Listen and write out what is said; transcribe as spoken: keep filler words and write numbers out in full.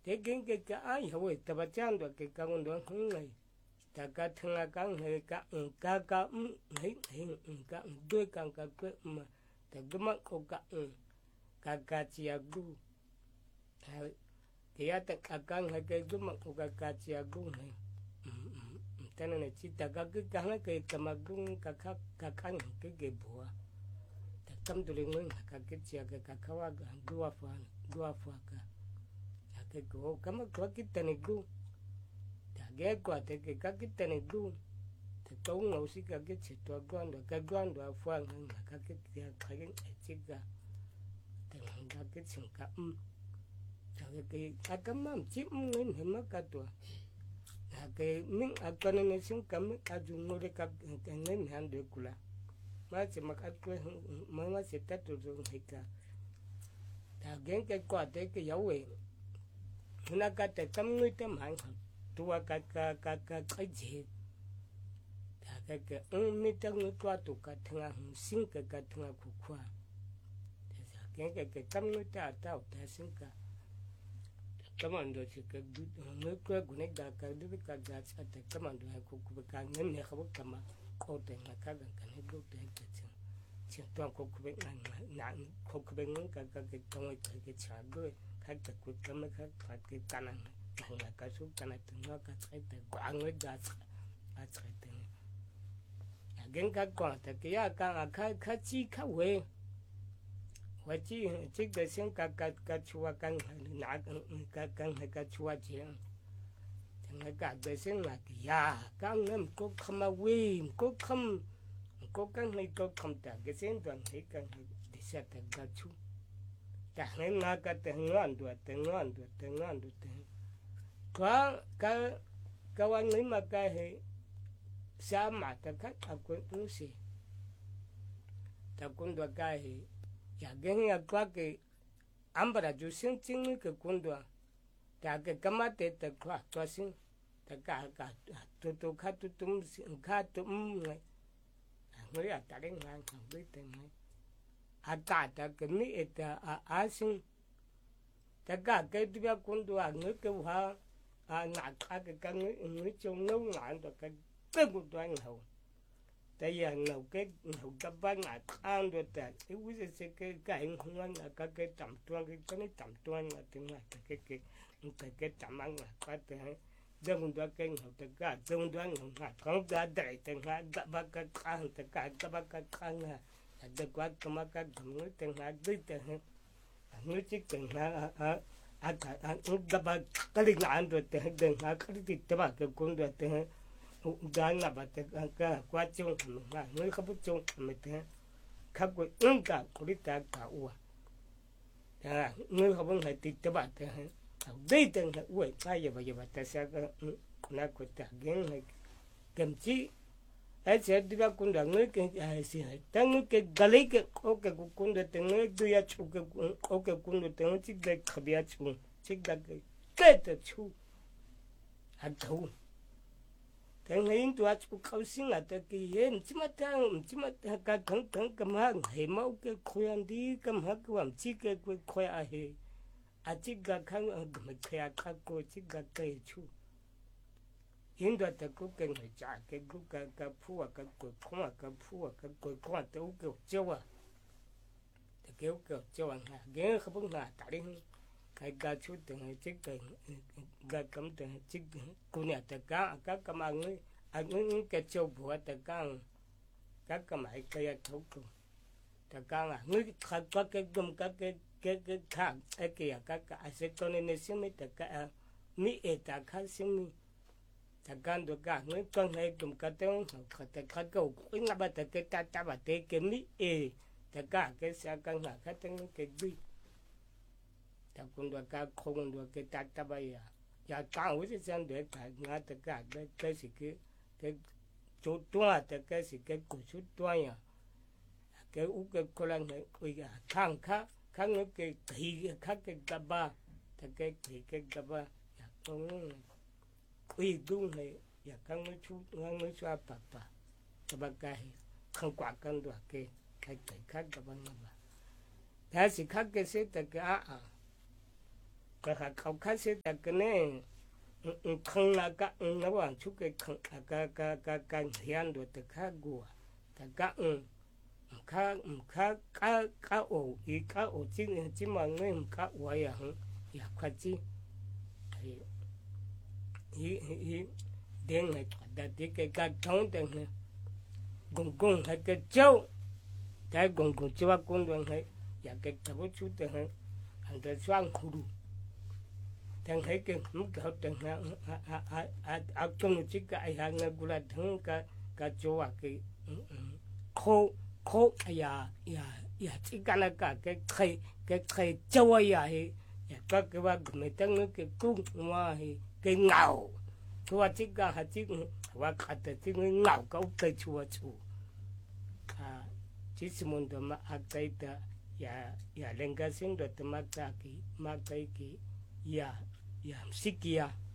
thế kiến cái cái ai hồi ta bắt chan đó cái cái con đó không này ta cái thằng cái cái cái cái cái cái cái cái đôi cái cái cái mà ta cái mà có cái cái cái chia gu thì à ta cái cái cái cái mà có cái cái chia gu này ta nói chỉ ta cái cái cái cái cái mà gu cái cái cái cái cái cái bùa ta cầm tụi mình cái cái chia cái cái cái cái dua pha dua pha cái cái cô kama kwa kitani gu ta ge kwa te ke ka kitani gu te to ngo si ka ke chi to gwando ka gwando afwa nga ka ke ya ka ke chi ga te nga ke chi ka um ta ke ka ka mam chi um ne ne ma ka to ta ke min a ka ne sin ka mi ka ju ngo re ka ke ne ne han de kula ma chi ma ka ko ma ma se ta to zo he ka ta ge ke kwa te ke ya we na ka te kam người te mang tua ka ka ka ka cái gì ta ka ka un mi ta ngu tua tu ka thanga sin ka ka thanga khu khwa te sa ke ke ke kam người ta ta ta sin ka kam ando chi ka du ngu ko gu ne ga ka du ka ga cha te kam ando ha khu khu ka ne ne khabu kama ko te na ka ga ka ne du te ke chi chi to ko khu be na na ko khu be ngu ka ka ke tong ka ke cha do cái cái cuộc cắm cái cái cái cana này là cái số cana từ nó cái cái từ quảng người đã đã cái từ à cái cái quảng từ cái à cái cái cái chi cái huế huế chi chi cái xem cái cái cái chùa cái nã cái cái cái chùa chuyện thì người cả cái xem là cái à cái người có không mà huế có không có cái này có không ta cái xem toàn thấy cái để xem cái chùa ta nghe nga ka te ngan du te ngan du te ngan du te ka ka ka wa ni ma ka he sa ma ta ka ta ko nu si ta kun do ka he ya gen ya kwa ke ambra ju sin chin ni ke kun do ta ke kama te te kwa to sin ta ka ka tu tu ka tu tum ka tu um ngai ya ta den ngang ka bi te ngai a ta ta ke mi eta a asin ta ga ke tu ya kun do a nge ke wa a na ka ke ka nge nge chung nâu ngạn do ke ke bu do ngau ta ya ngau ke ngau ka ba nga an do ta e wu se se ke ka en huang na ka ke tam tuang ke ka ni tam tuang na te ma ke ke ke ke tam ang na ka te de mun do ke ngau ta ga de mun do ngau ha ka ga dai te ha ga ba ka ka ta ka ga ba ka ka na de qua kama ka gam te ha de te người chỉ cần ha a a a ga ba ka ri na do te de ha ka ri te ba ke kun do te ga na ba te ka qua chung ma người ka bu chung me te ka ko un ka ko ri ta ka u à người ka bu ha ti te ba te ha de te ha u ai ya ba ya ba ta sa ka na ko ta gen ha kem chi ai sẽ đi ra quân đoàn người cái ai sẽ tăng người cái gali cái ok cái quân đội tiếng người đưa ra chú cái ok quân đội tiếng chỉ để khởi ra chú chỉ để cái cái để chú hạt thù tiếng người đưa ra chú khẩu sinh là cái gì chỉ mà thằng chỉ mà cái thằng thằng cầm hàng hay máu cái khối ăn đi cầm hàng cái làm chỉ cái cái khối à hay à chỉ cái khang cầm cái khang cô chỉ cái cái chú hiện tại ta cũng cần phải trả cái cũng cái cái phù cái cuối cùng cái phù cái cuối cùng ta cũng kêu châu à ta kêu kêu châu à cái không biết là tại đây cái cái chút từng chiếc cái cái cắm từng chiếc cô nhà ta cá cá cầm ăn ấy ăn những cái châu bùa ta cá cá cầm ấy cái thấu cùng ta cá à người khác có cái gồm các cái cái cái khác cái kia các cái sẽ cho nên xem mấy ta cá mi ở ta khác xem ta gan do ga ngai kang hai tum ka teng kha ta kha ko nga ba ta ke ta ta ba te ke mi e ta ga ke sa kang ha kha teng ke bi ta kun do ka khong do ke ta ta ba ya ya ka wu se san de ta nga ta ga de ke si ke ke chu tua ta ke si ke ku chu tua ya ke u ke ko lang ne u ya khang kha khang ne ke ki kha ke ga ba ta ke ki ke ga ba ya ko uy dung này ya kang nu chu ngang nu chu pa pa ta ba kai không quả căn được cái cái cái khác các bạn mà ta chỉ khác cái sẽ ta cái à à 个还考开始的个呢，嗯嗯，坑那个嗯那往出个坑那个个个个天多的看过，的个嗯。ka ka ka ka o i ka o chi chi ma ngai ka wa ya hu ya kwa chi hi hi hi den ngai da de ke ka thong den ngai gong gong ha ke chau dai gong gong chi wa gong den ngai ya ke ta bu chu den ngai han da swang khu du den ngai ke mu ka den ngai a a a a a kong chi ka ai ha ngai gu la thong ka ka cho wa ke kho khó ya ya ya chỉ cái là cả cái khai cái khai châu ya thì các cái ba người ta nói cái cung mà thì cái ngầu cái ba chỉ cái hạt chỉ ba khát chỉ cái ngầu cái cái chua chua à chỉ là muốn đó mà ăn cái đó ya ya lên cái sinh đó mà cái cái mà cái cái ya ya xích ya